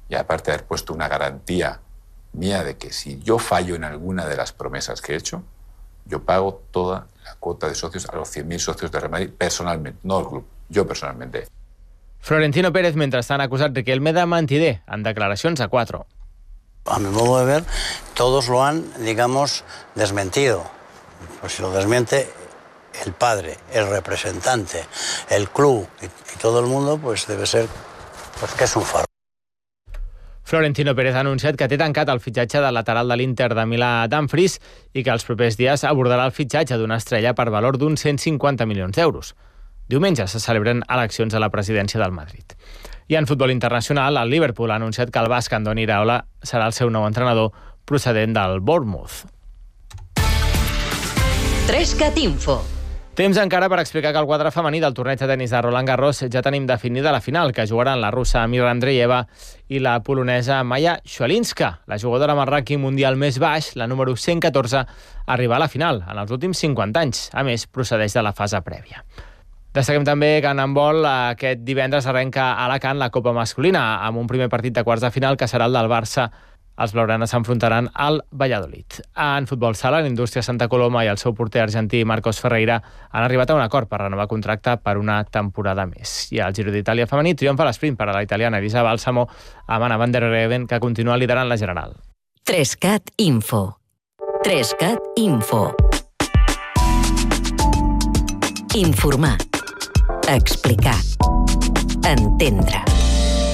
y aparte de haber puesto una garantía mía de que si yo fallo en alguna de las promesas que he hecho, yo pago toda la cuota de socios a los 100.000 socios de Real Madrid personalmente, no el club, yo personalmente. Florentino Pérez, mentrestant, ha acusat Riquelme de mentider en declaracions a 4. A mi modo de ver, todos lo han, digamos, desmentido. Pues si lo desmiente el padre, el representante, el club y todo el mundo, pues debe ser pues que es un faro. Florentino Pérez ha anunciat que té tancat el fitxatge del lateral de l'Inter de Milà Dumfries i que els propers dies abordarà el fitxatge d'una estrella per valor d'uns 150 milions d'euros. Diumenge se celebren eleccions a la presidència del Madrid. I en futbol internacional, el Liverpool ha anunciat que el basc Andoni Iraola serà el seu nou entrenador procedent del Bournemouth. 3CAT Info. Temps encara per explicar que el quadre femení del torneig de tenis de Roland Garros ja tenim definida la final, que jugaran la russa Mira Andreeva i la polonesa Maja Swialinska. La jugadora amb el rànquing mundial més baix, la número 114, arriba a la final en els últims 50 anys. A més, procedeix de la fase prèvia. Destaquem també que en handbol aquest divendres arrenca a Alacant la Copa Masculina, amb un primer partit de quarts de final que serà el del Barça. Els blaugranes s'enfrontaran al Valladolid. En futbol sala, l'Indústria Santa Coloma i el seu porter argentí Marcos Ferreira han arribat a un acord per renovar contracte per una temporada més. I al Giro d'Itàlia femení triomfa l'esprint per a la italiana Elisa Balsamo amb Anna van der Breggen, que continua liderant la general. 3CAT Info. 3CAT Info. Informar. Explicar. Entendre.